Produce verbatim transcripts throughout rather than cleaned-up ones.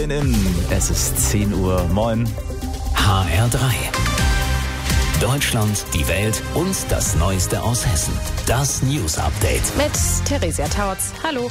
Kolleginnen. Es ist zehn Uhr. Moin. H R drei. Deutschland, die Welt und das Neueste aus Hessen. Das News Update. Mit Theresia Tautz. Hallo.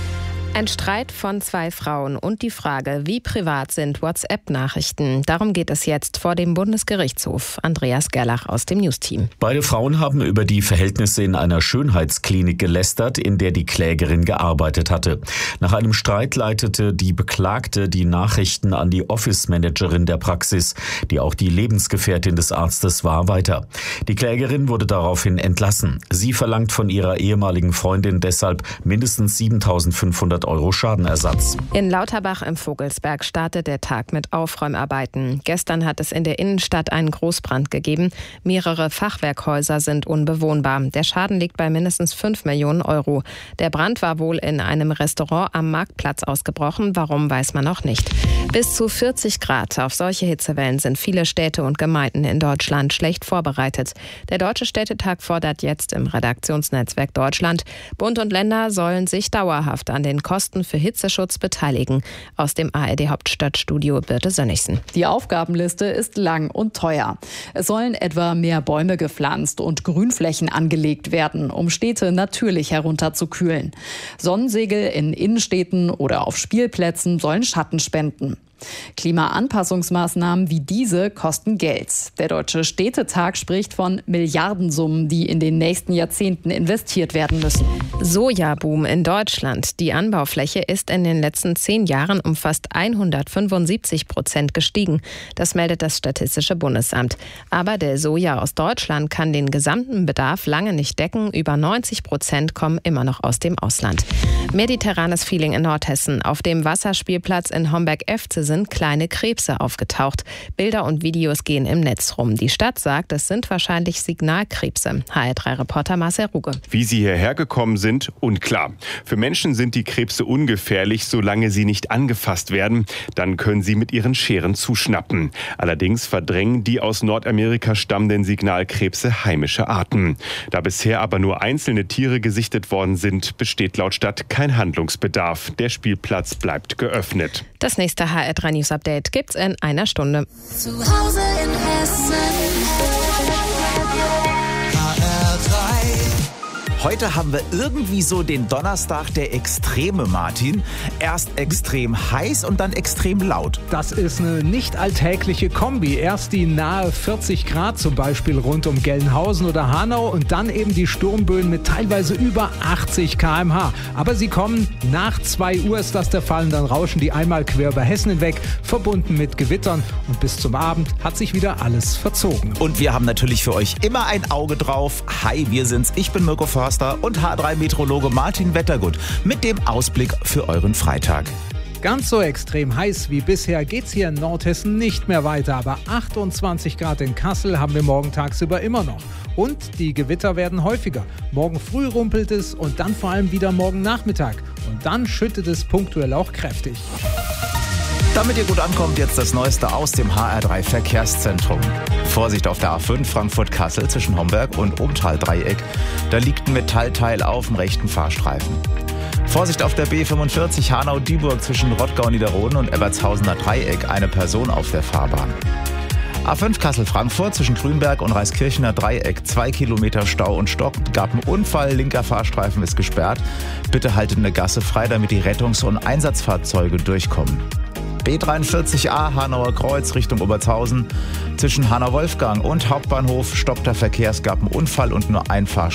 Ein Streit von zwei Frauen und die Frage, wie privat sind WhatsApp-Nachrichten? Darum geht es jetzt vor dem Bundesgerichtshof. Andreas Gerlach aus dem News-Team. Beide Frauen haben über die Verhältnisse in einer Schönheitsklinik gelästert, in der die Klägerin gearbeitet hatte. Nach einem Streit leitete die Beklagte die Nachrichten an die Office-Managerin der Praxis, die auch die Lebensgefährtin des Arztes war, weiter. Die Klägerin wurde daraufhin entlassen. Sie verlangt von ihrer ehemaligen Freundin deshalb mindestens siebentausendfünfhundert Euro Schadenersatz. In Lauterbach im Vogelsberg startet der Tag mit Aufräumarbeiten. Gestern hat es in der Innenstadt einen Großbrand gegeben. Mehrere Fachwerkhäuser sind unbewohnbar. Der Schaden liegt bei mindestens fünf Millionen Euro. Der Brand war wohl in einem Restaurant am Marktplatz ausgebrochen. Warum, weiß man noch nicht. Bis zu vierzig Grad. Auf solche Hitzewellen sind viele Städte und Gemeinden in Deutschland schlecht vorbereitet. Der Deutsche Städtetag fordert jetzt im Redaktionsnetzwerk Deutschland: Bund und Länder sollen sich dauerhaft an den Kosten für Hitzeschutz beteiligen. Aus dem A R D-Hauptstadtstudio Birte Sönnigsen. Die Aufgabenliste ist lang und teuer. Es sollen etwa mehr Bäume gepflanzt und Grünflächen angelegt werden, um Städte natürlich herunterzukühlen. Sonnensegel in Innenstädten oder auf Spielplätzen sollen Schatten spenden. Klimaanpassungsmaßnahmen wie diese kosten Geld. Der Deutsche Städtetag spricht von Milliardensummen, die in den nächsten Jahrzehnten investiert werden müssen. Sojaboom in Deutschland. Die Anbaufläche ist in den letzten zehn Jahren um fast hundertfünfundsiebzig Prozent gestiegen. Das meldet das Statistische Bundesamt. Aber der Soja aus Deutschland kann den gesamten Bedarf lange nicht decken. Über neunzig Prozent kommen immer noch aus dem Ausland. Mediterranes Feeling in Nordhessen. Auf dem Wasserspielplatz in Homberg-Efze sind kleine Krebse aufgetaucht. Bilder und Videos gehen im Netz rum. Die Stadt sagt, es sind wahrscheinlich Signalkrebse. H R drei Reporter Marcel Ruge. Wie sie hierher gekommen sind, unklar. Für Menschen sind die Krebse ungefährlich, solange sie nicht angefasst werden. Dann können sie mit ihren Scheren zuschnappen. Allerdings verdrängen die aus Nordamerika stammenden Signalkrebse heimische Arten. Da bisher aber nur einzelne Tiere gesichtet worden sind, besteht laut Stadt kein Handlungsbedarf. Der Spielplatz bleibt geöffnet. Das nächste H R drei News Update gibt's in einer Stunde. Zu Hause in Hessen. H R drei. Heute haben wir irgendwie so den Donnerstag der Extreme, Martin. Erst extrem heiß und dann extrem laut. Das ist eine nicht alltägliche Kombi. Erst die nahe vierzig Grad, zum Beispiel rund um Gelnhausen oder Hanau, und dann eben die Sturmböen mit teilweise über achtzig Kilometer pro Stunde. Aber sie kommen nach zwei Uhr, ist das der Fall, und dann rauschen die einmal quer über Hessen hinweg, verbunden mit Gewittern. Und bis zum Abend hat sich wieder alles verzogen. Und wir haben natürlich für euch immer ein Auge drauf. Hi, wir sind's. Ich bin Mirko Förster und H R drei Meteorologe Martin Wettergut mit dem Ausblick für euren Freitag. Ganz so extrem heiß wie bisher geht's hier in Nordhessen nicht mehr weiter, aber achtundzwanzig Grad in Kassel haben wir morgen tagsüber immer noch. Und die Gewitter werden häufiger. Morgen früh rumpelt es und dann vor allem wieder morgen Nachmittag. Und dann schüttet es punktuell auch kräftig. Damit ihr gut ankommt, jetzt das Neueste aus dem H R drei Verkehrszentrum. Vorsicht auf der A fünf Frankfurt-Kassel zwischen Homberg und Obthal-Dreieck. Da liegt ein Metallteil auf dem rechten Fahrstreifen. Vorsicht auf der B fünfundvierzig Hanau-Dieburg zwischen Rottgau-Niederroden und Ebertshausener Dreieck. Eine Person auf der Fahrbahn. A fünf Kassel-Frankfurt zwischen Grünberg und Reiskirchener Dreieck. Zwei Kilometer Stau und Stock. Gab einen Unfall, linker Fahrstreifen ist gesperrt. Bitte haltet eine Gasse frei, damit die Rettungs- und Einsatzfahrzeuge durchkommen. B dreiundvierzig A Hanauer Kreuz Richtung Obertshausen. Zwischen Hanau-Wolfgang und Hauptbahnhof stoppt der Verkehr. Es gab einen Unfall und nur ein Fahrstreifen.